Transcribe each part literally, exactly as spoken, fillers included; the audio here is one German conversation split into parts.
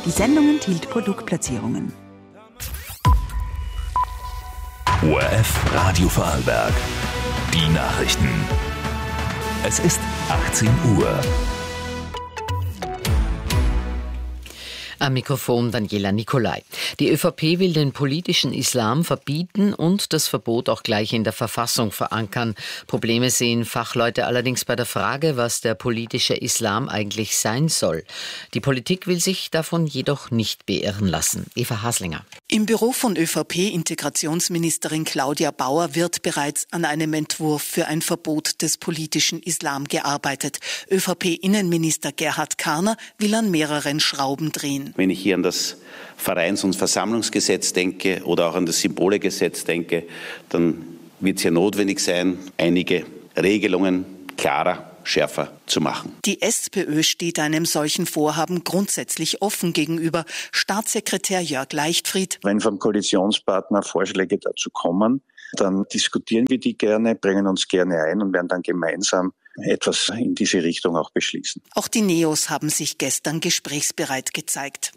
Die Sendung enthielt Produktplatzierungen. O R F Radio Vorarlberg. Die Nachrichten. Es ist achtzehn Uhr. Am Mikrofon Daniela Nicolai. Die ÖVP will den politischen Islam verbieten und das Verbot auch gleich in der Verfassung verankern. Probleme sehen Fachleute allerdings bei der Frage, was der politische Islam eigentlich sein soll. Die Politik will sich davon jedoch nicht beirren lassen. Eva Haslinger. Im Büro von ÖVP-Integrationsministerin Claudia Bauer wird bereits an einem Entwurf für ein Verbot des politischen Islam gearbeitet. ÖVP-Innenminister Gerhard Karner will an mehreren Schrauben drehen. Wenn ich hier an das Vereins- und Versammlungsgesetz denke oder auch an das Symbolegesetz denke, dann wird es ja notwendig sein, einige Regelungen klarer, schärfer zu machen. Die SPÖ steht einem solchen Vorhaben grundsätzlich offen gegenüber. Staatssekretär Jörg Leichtfried. Wenn vom Koalitionspartner Vorschläge dazu kommen, dann diskutieren wir die gerne, bringen uns gerne ein und werden dann gemeinsam etwas in diese Richtung auch beschließen. Auch die Neos haben sich gestern gesprächsbereit gezeigt.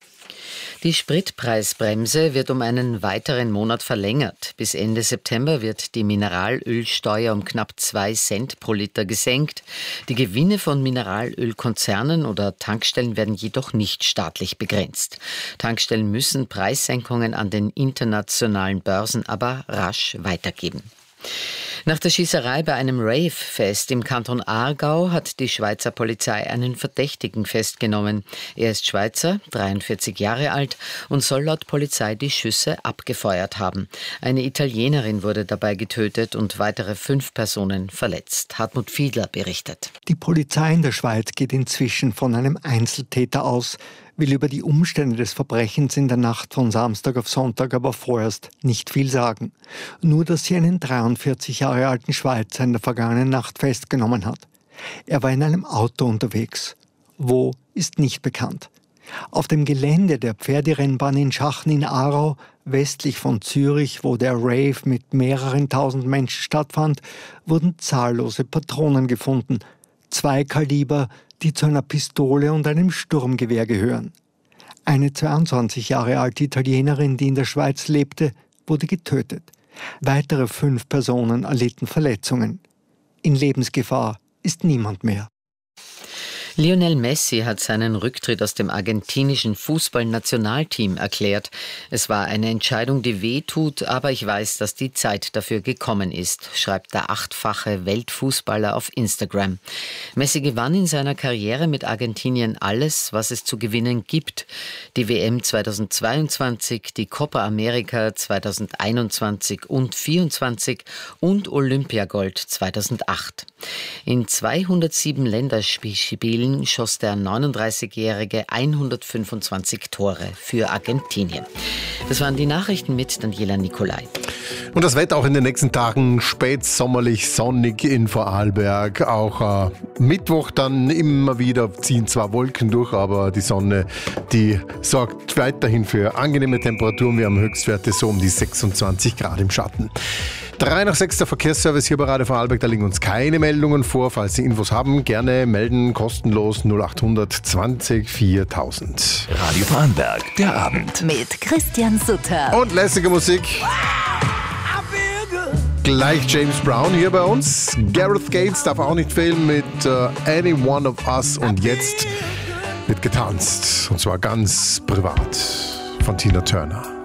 Die Spritpreisbremse wird um einen weiteren Monat verlängert. Bis Ende September wird die Mineralölsteuer um knapp zwei Cent pro Liter gesenkt. Die Gewinne von Mineralölkonzernen oder Tankstellen werden jedoch nicht staatlich begrenzt. Tankstellen müssen Preissenkungen an den internationalen Börsen aber rasch weitergeben. Nach der Schießerei bei einem Rave-Fest im Kanton Aargau hat die Schweizer Polizei einen Verdächtigen festgenommen. Er ist Schweizer, dreiundvierzig Jahre alt und soll laut Polizei die Schüsse abgefeuert haben. Eine Italienerin wurde dabei getötet und weitere fünf Personen verletzt. Hartmut Fiedler berichtet. Die Polizei in der Schweiz geht inzwischen von einem Einzeltäter aus, will über die Umstände des Verbrechens in der Nacht von Samstag auf Sonntag aber vorerst nicht viel sagen. Nur, dass sie einen dreiundvierzig Jahre alten Schweizer in der vergangenen Nacht festgenommen hat. Er war in einem Auto unterwegs. Wo, ist nicht bekannt. Auf dem Gelände der Pferderennbahn in Schachen in Aarau, westlich von Zürich, wo der Rave mit mehreren tausend Menschen stattfand, wurden zahllose Patronen gefunden. Zwei Kaliber, die zu einer Pistole und einem Sturmgewehr gehören. Eine zweiundzwanzig Jahre alte Italienerin, die in der Schweiz lebte, wurde getötet. Weitere fünf Personen erlitten Verletzungen. In Lebensgefahr ist niemand mehr. Lionel Messi hat seinen Rücktritt aus dem argentinischen Fußballnationalteam erklärt. Es war eine Entscheidung, die weh tut, aber ich weiß, dass die Zeit dafür gekommen ist, schreibt der achtfache Weltfußballer auf Instagram. Messi gewann in seiner Karriere mit Argentinien alles, was es zu gewinnen gibt. Die W M zweitausendzweiundzwanzig, die Copa America zweitausendeinundzwanzig und vierundzwanzig und Olympiagold zweitausendacht. In zweihundertsieben Länderspielen schoss der neununddreißigjährige hundertfünfundzwanzig Tore für Argentinien. Das waren die Nachrichten mit Daniela Nicolai. Und das Wetter auch in den nächsten Tagen spätsommerlich sonnig in Vorarlberg. Auch äh, Mittwoch dann immer wieder ziehen zwar Wolken durch, aber die Sonne, die sorgt weiterhin für angenehme Temperaturen. Wir haben Höchstwerte so um die sechsundzwanzig Grad im Schatten. Drei nach sechs der Verkehrsservice hier bei Radio Vorarlberg, da liegen uns keine Meldungen vor. Falls Sie Infos haben, gerne melden, kostenlos null achthundert zwanzig viertausend. Radio Vorarlberg, der Abend. Mit Christian Sutter. Und lässige Musik. Gleich James Brown hier bei uns. Gareth Gates darf auch nicht fehlen mit uh, Any One of Us. Und jetzt wird getanzt. Und zwar ganz privat von Tina Turner.